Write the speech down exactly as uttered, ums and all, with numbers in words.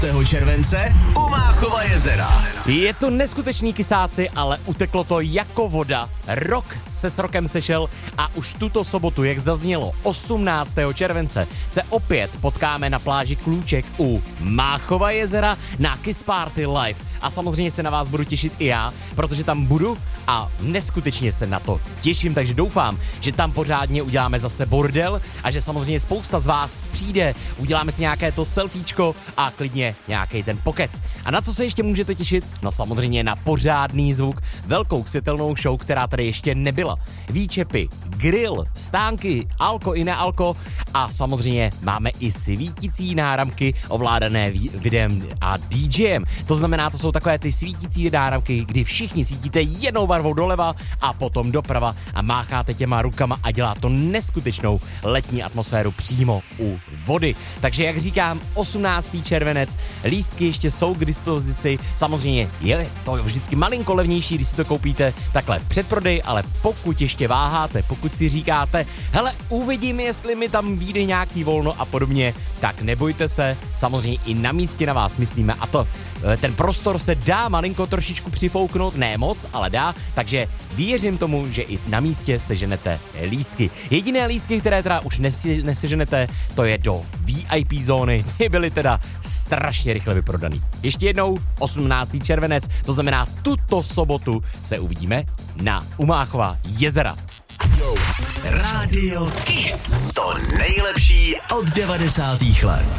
července u Máchova jezera. Je to neskutečný kysáci, ale uteklo to jako voda. Rok se s rokem sešel a už tuto sobotu, jak zaznělo, osmnáctého července, se opět potkáme na pláži Klůček u Máchova jezera na Kiss Party Live. A samozřejmě se na vás budu těšit i já, protože tam budu a neskutečně se na to těším, takže doufám, že tam pořádně uděláme zase bordel a že samozřejmě spousta z vás přijde, uděláme si nějaké to selfiečko a klidně nějaký ten pokec. A na co se ještě můžete těšit? No samozřejmě na pořádný zvuk, velkou světelnou show, která tady ještě nebyla. Výčepy, grill, stánky, alko i nealko a samozřejmě máme i svítící náramky ovládané videem a DJem. To znamená, to jsou takové ty svítící náramky, kdy všichni svítíte jednou barvou doleva a potom doprava a mácháte těma rukama a dělá to neskutečnou letní atmosféru přímo u vody. Takže jak říkám, osmnáctého červenec, lístky ještě jsou k dispozici. Samozřejmě je to vždycky malinko levnější, když si to koupíte takhle v předprodeji, ale pokud ještě váháte, pokud si říkáte, hele, uvidím, jestli mi tam vyjde nějaký volno a podobně, tak nebojte se, samozřejmě i na místě na vás myslíme a to, ten prostor se dá malinko trošičku přifouknout, ne moc, ale dá, takže věřím tomu, že i na místě seženete lístky. Jediné lístky, které teda už nesi, neseženete, to je do V I P zóny, ty byly teda strašně rychle vyprodaný. Ještě jednou, osmnáctého červenec, to znamená tuto sobotu se uvidíme na u Máchova jezera. Rádio Kiss. To nejlepší od devadesátých let.